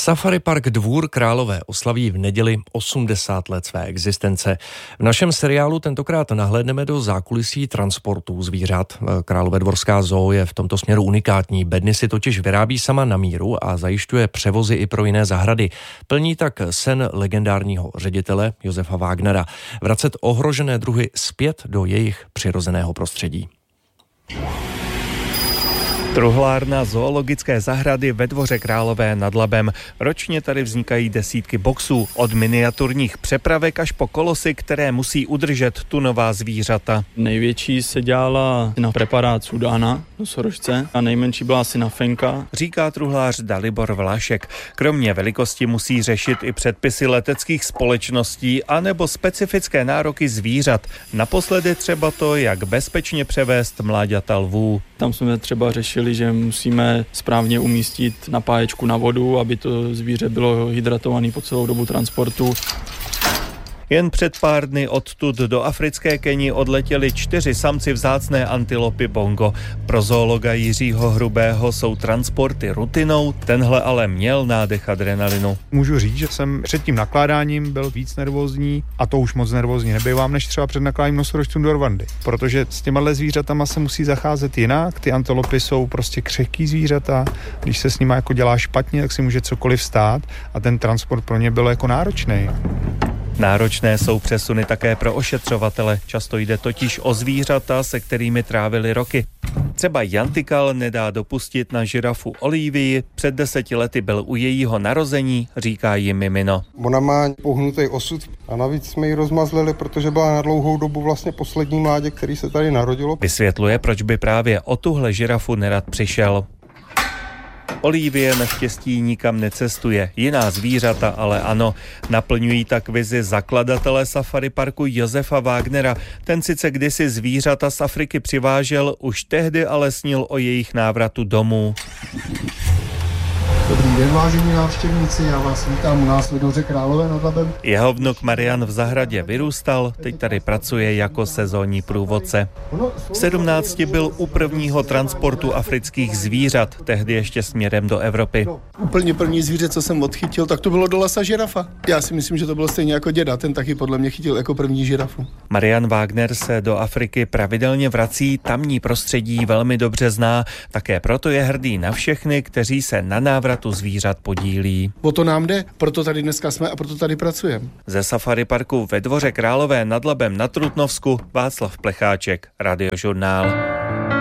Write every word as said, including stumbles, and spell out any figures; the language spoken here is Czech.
Safari Park Dvůr Králové oslaví v neděli osmdesát let své existence. V našem seriálu tentokrát nahlédneme do zákulisí transportu zvířat. Královédvorská zoo je v tomto směru unikátní. Bedny si totiž vyrábí sama na míru a zajišťuje převozy i pro jiné zahrady. Plní tak sen legendárního ředitele Josefa Wagnera. Vracet ohrožené druhy zpět do jejich přirozeného prostředí. Truhlárna zoologické zahrady ve Dvoře Králové nad Labem. Ročně tady vznikají desítky boxů, od miniaturních přepravek až po kolosy, které musí udržet tu nová zvířata. Největší se dělala na preparát Sudána, nosorožce, a nejmenší byla asi na Fenka. Říká truhlář Dalibor Vlášek. Kromě velikosti musí řešit i předpisy leteckých společností anebo specifické nároky zvířat. Naposledy třeba to, jak bezpečně převést mláďata lvů. Tam jsme třeba řešili, že musíme správně umístit napáječku na vodu, aby to zvíře bylo hydratované po celou dobu transportu. Jen před pár dny odtud do africké Keni odletěli čtyři samci vzácné antilopy bongo. Pro zoologa Jiřího Hrubého jsou transporty rutinou, tenhle ale měl nádech adrenalinu. Můžu říct, že jsem před tím nakládáním byl víc nervózní a to už moc nervózní nebývám, než třeba před nakládáním nosorožcům do Rwandy. Protože s těma zvířatama se musí zacházet jinak, ty antilopy jsou prostě křehký zvířata, když se s nimi jako dělá špatně, tak si může cokoliv stát a ten transport pro ně byl jako náročný. Náročné jsou přesuny také pro ošetřovatele. Často jde totiž o zvířata, se kterými trávili roky. Třeba Jan Tykal nedá dopustit na žirafu Olivii. Před deseti lety byl u jejího narození, říká jí Mimino. Ona má pohnutý osud a navíc jsme ji rozmazlili, protože byla na dlouhou dobu vlastně poslední mládě, který se tady narodilo. Vysvětluje, proč by právě o tuhle žirafu nerad přišel. Olivie naštěstí nikam necestuje, jiná zvířata ale ano. Naplňují tak vizi zakladatele Safari Parku Josefa Wagnera. Ten sice kdysi zvířata z Afriky přivážel, už tehdy ale snil o jejich návratu domů. Dobrý den, vážení návštěvníci, já vás vítám u nás v Dvoře Králové nad Labem. Jeho vnuk Marian v zahradě vyrůstal, teď tady pracuje jako sezónní průvodce. V sedmnácti byl u prvního transportu afrických zvířat, tehdy ještě směrem do Evropy. Úplně první zvíře, co jsem odchytil, tak to bylo do lesa žirafa. Já si myslím, že to bylo stejně jako děda, ten taky podle mě chytil jako první žirafu. Marian Wagner se do Afriky pravidelně vrací, tamní prostředí velmi dobře zná, také proto je hrdý na všechny, kteří se na návratu zvířat podílí. O to nám jde, proto tady dneska jsme a proto tady pracujeme. Ze Safari Parku ve Dvoře Králové nad Labem na Trutnovsku Václav Plecháček, Radiožurnál.